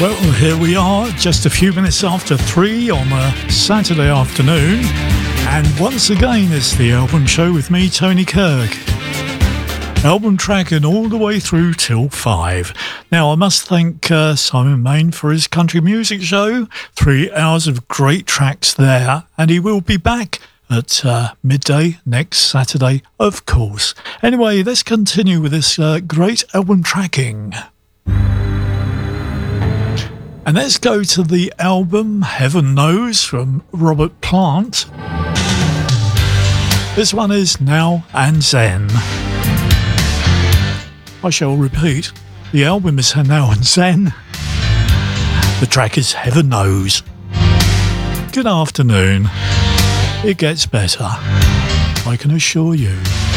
Well, here we are, just a few minutes after 3 on a Saturday afternoon. And once again, it's the album show with me, Tony Kirk. Album tracking all the way through till 5. Now, I must thank Simon Main for his country music show. 3 hours of great tracks there. And he will be back at midday next Saturday, of course. Anyway, let's continue with this great album tracking. And let's go to the album Heaven Knows from Robert Plant. This one is Now and Then. I shall repeat, the album is Now and Then. The track is Heaven Knows. Good afternoon. It gets better, I can assure you.